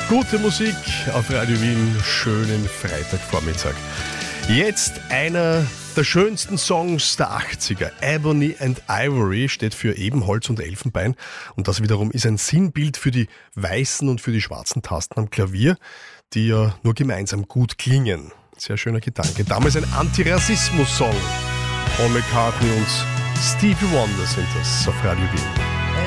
Gute Musik auf Radio Wien, schönen Freitagvormittag. Jetzt einer der schönsten Songs der 80er. Ebony and Ivory steht für Ebenholz und Elfenbein. Und das wiederum ist ein Sinnbild für die weißen und für die schwarzen Tasten am Klavier, die ja nur gemeinsam gut klingen. Sehr schöner Gedanke. Damals ein Antirassismus-Song. Paul McCartney und Stevie Wonder sind das auf Radio Wien.